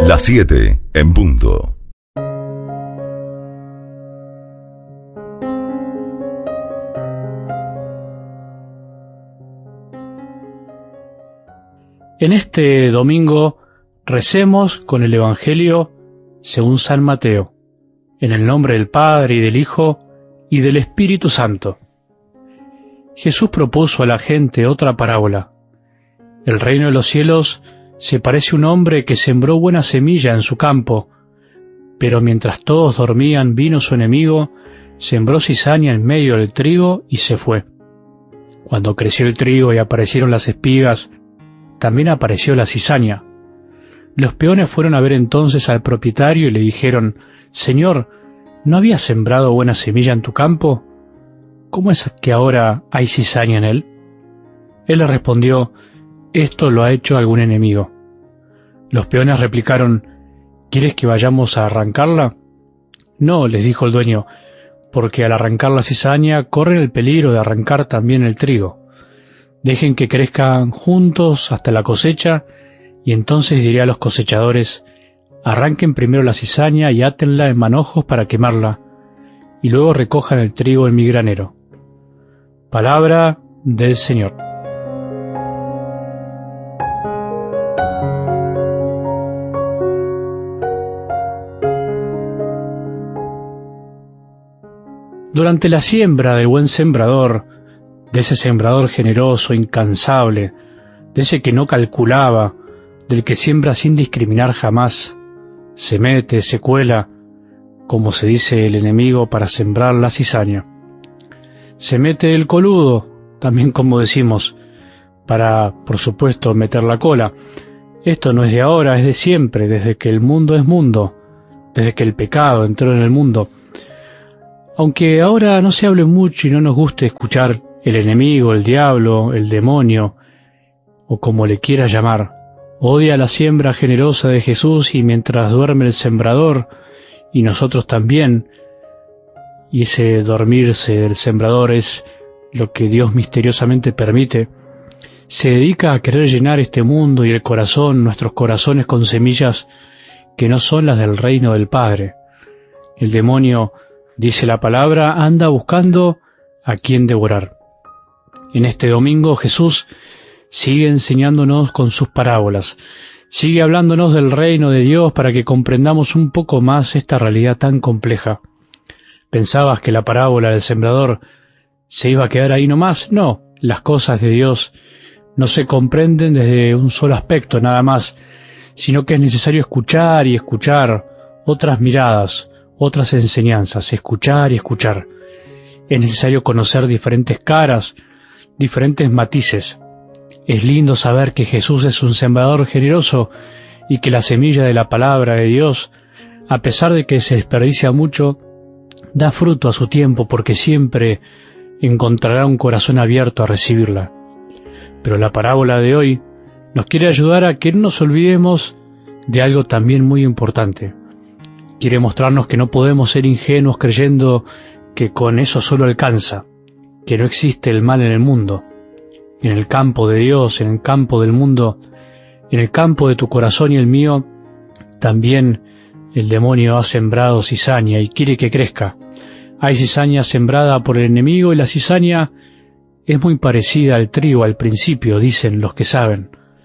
Las 7 en punto. En este domingo recemos con el Evangelio según San Mateo, en el nombre del Padre y del Hijo y del Espíritu Santo. Jesús propuso a la gente otra parábola. El reino de los cielos se parece a un hombre que sembró buena semilla en su campo, pero mientras todos dormían vino su enemigo, sembró cizaña en medio del trigo y se fue. Cuando creció el trigo y aparecieron las espigas, también apareció la cizaña. Los peones fueron a ver entonces al propietario y le dijeron: «Señor, ¿no habías sembrado buena semilla en tu campo? ¿Cómo es que ahora hay cizaña en él?» Él le respondió: «Esto lo ha hecho algún enemigo». Los peones replicaron: «¿Quieres que vayamos a arrancarla?» «No», les dijo el dueño, «porque al arrancar la cizaña corren el peligro de arrancar también el trigo. Dejen que crezcan juntos hasta la cosecha, y entonces diré a los cosechadores: arranquen primero la cizaña y átenla en manojos para quemarla, y luego recojan el trigo en mi granero». Palabra del Señor. Durante la siembra del buen sembrador, de ese sembrador generoso, incansable, de ese que no calculaba, del que siembra sin discriminar jamás, se mete, se cuela, como se dice el enemigo, para sembrar la cizaña. Se mete el coludo, también como decimos, para, por supuesto, meter la cola. Esto no es de ahora, es de siempre, desde que el mundo es mundo, desde que el pecado entró en el mundo. Aunque ahora no se hable mucho y no nos guste escuchar el enemigo, el diablo, el demonio, o como le quieras llamar, odia la siembra generosa de Jesús, y mientras duerme el sembrador, y nosotros también, y ese dormirse del sembrador es lo que Dios misteriosamente permite, se dedica a querer llenar este mundo y el corazón, nuestros corazones, con semillas que no son las del reino del Padre. El demonio, dice la palabra, anda buscando a quien devorar. En este domingo Jesús sigue enseñándonos con sus parábolas, sigue hablándonos del reino de Dios para que comprendamos un poco más esta realidad tan compleja. ¿Pensabas que la parábola del sembrador se iba a quedar ahí nomás? No, las cosas de Dios no se comprenden desde un solo aspecto nada más, sino que es necesario escuchar y escuchar otras miradas, otras enseñanzas, escuchar y escuchar. Es necesario conocer diferentes caras, diferentes matices. Es lindo saber que Jesús es un sembrador generoso y que la semilla de la palabra de Dios, a pesar de que se desperdicia mucho, da fruto a su tiempo, porque siempre encontrará un corazón abierto a recibirla. Pero la parábola de hoy nos quiere ayudar a que no nos olvidemos de algo también muy importante. Quiere mostrarnos que no podemos ser ingenuos creyendo que con eso solo alcanza, que no existe el mal en el mundo. En el campo de Dios, en el campo del mundo, en el campo de tu corazón y el mío, también el demonio ha sembrado cizaña y quiere que crezca. Hay cizaña sembrada por el enemigo, y la cizaña es muy parecida al trigo al principio, dicen los que saben.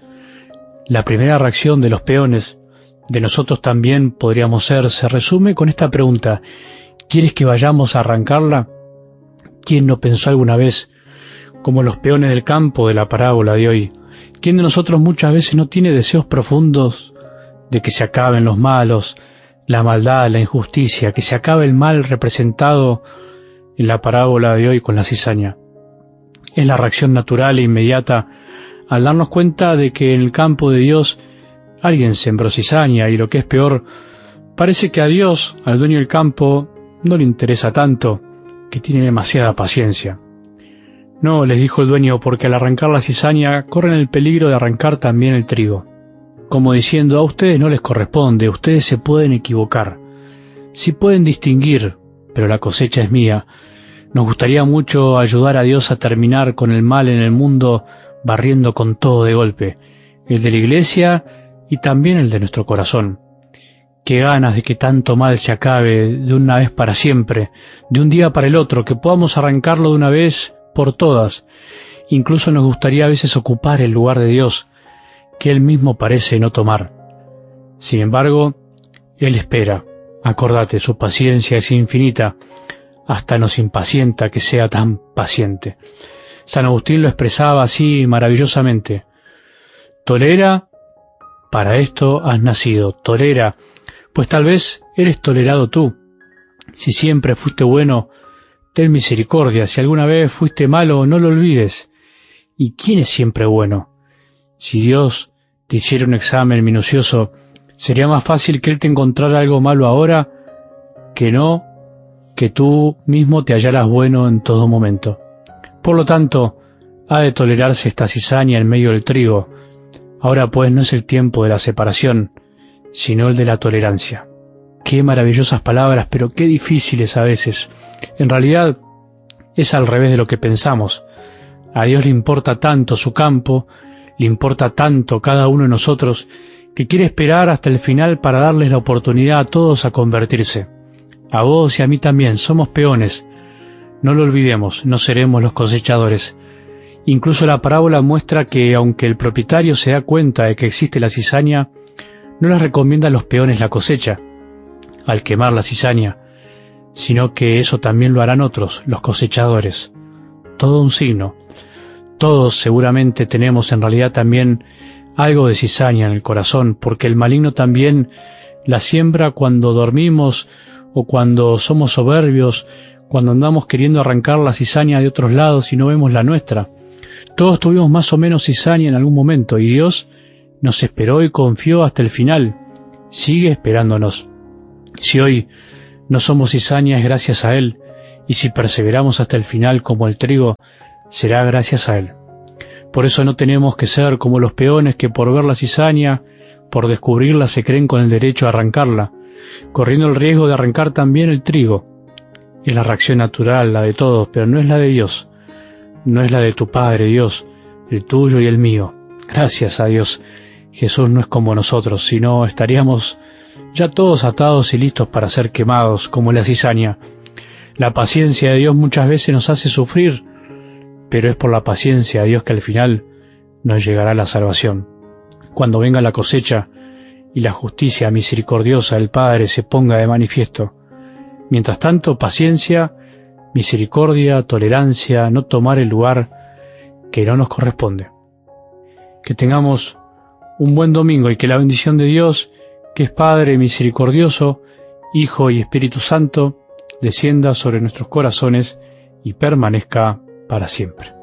La primera reacción de los peones, de nosotros también podríamos ser, se resume con esta pregunta: ¿quieres que vayamos a arrancarla? ¿Quién no pensó alguna vez, como los peones del campo de la parábola de hoy? ¿Quién de nosotros muchas veces no tiene deseos profundos de que se acaben los malos, la maldad, la injusticia, que se acabe el mal representado en la parábola de hoy con la cizaña? Es la reacción natural e inmediata al darnos cuenta de que en el campo de Dios alguien sembró cizaña, y lo que es peor, parece que a Dios, al dueño del campo, no le interesa tanto, que tiene demasiada paciencia. No, les dijo el dueño, porque al arrancar la cizaña corren el peligro de arrancar también el trigo. Como diciendo: a ustedes no les corresponde, ustedes se pueden equivocar. Sí pueden distinguir, pero la cosecha es mía. Nos gustaría mucho ayudar a Dios a terminar con el mal en el mundo, barriendo con todo de golpe, el de la iglesia y también el de nuestro corazón. qué ganas de que tanto mal se acabe de una vez para siempre, de un día para el otro, que podamos arrancarlo de una vez por todas. Incluso nos gustaría a veces ocupar el lugar de Dios, que Él mismo parece no tomar. Sin embargo, Él espera. Acordate, su paciencia es infinita, hasta nos impacienta que sea tan paciente. San Agustín lo expresaba así maravillosamente. Tolera, para esto has nacido, tolera, pues tal vez eres tolerado tú. Si siempre fuiste bueno, ten misericordia, si alguna vez fuiste malo, no lo olvides. ¿Y quién es siempre bueno? Si Dios te hiciera un examen minucioso, sería más fácil que Él te encontrara algo malo ahora que no que tú mismo te hallaras bueno en todo momento. Por lo tanto, ha de tolerarse esta cizaña en medio del trigo. Ahora pues no es el tiempo de la separación, sino el de la tolerancia. Qué maravillosas palabras, pero qué difíciles a veces. En realidad, es al revés de lo que pensamos. A Dios le importa tanto su campo, le importa tanto cada uno de nosotros, que quiere esperar hasta el final para darles la oportunidad a todos a convertirse. A vos y a mí también, somos peones. No lo olvidemos, no seremos los cosechadores. Incluso la parábola muestra que, aunque el propietario se da cuenta de que existe la cizaña, no les recomienda a los peones la cosecha, al quemar la cizaña, sino que eso también lo harán otros, los cosechadores. Todo un signo. Todos seguramente tenemos en realidad también algo de cizaña en el corazón, porque el maligno también la siembra cuando dormimos o cuando somos soberbios, cuando andamos queriendo arrancar la cizaña de otros lados y no vemos la nuestra. Todos tuvimos más o menos cizaña en algún momento y Dios nos esperó y confió hasta el final. Sigue esperándonos. Si hoy no somos cizaña es gracias a Él, y si perseveramos hasta el final como el trigo, será gracias a Él. Por eso no tenemos que ser como los peones que por ver la cizaña, por descubrirla se creen con el derecho a arrancarla, corriendo el riesgo de arrancar también el trigo. Es la reacción natural, la de todos, pero no es la de Dios. No es la de tu Padre Dios, el tuyo y el mío. Gracias a Dios, Jesús no es como nosotros, sino estaríamos ya todos atados y listos para ser quemados como la cizaña. La paciencia de Dios muchas veces nos hace sufrir, pero es por la paciencia de Dios que al final nos llegará la salvación. Cuando venga la cosecha y la justicia misericordiosa del Padre se ponga de manifiesto. Mientras tanto, paciencia, misericordia, tolerancia, no tomar el lugar que no nos corresponde. Que tengamos un buen domingo y que la bendición de Dios, que es Padre misericordioso, Hijo y Espíritu Santo, descienda sobre nuestros corazones y permanezca para siempre.